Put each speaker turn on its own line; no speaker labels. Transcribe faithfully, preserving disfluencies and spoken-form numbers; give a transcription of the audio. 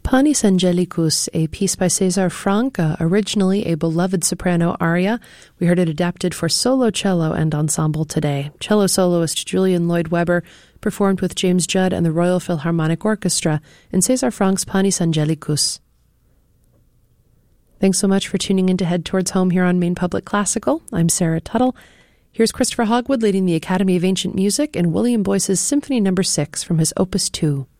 Panis Angelicus, a piece by César Franck, uh, originally a beloved soprano aria. We heard it adapted for solo cello and ensemble today. Cello soloist Julian Lloyd Webber performed with James Judd and the Royal Philharmonic Orchestra in César Franck's Panis Angelicus. Thanks so much for tuning in to Head Towards Home here on Maine Public Classical. I'm Sarah Tuttle. Here's Christopher Hogwood leading the Academy of Ancient Music in William Boyce's Symphony Number six from his Opus two.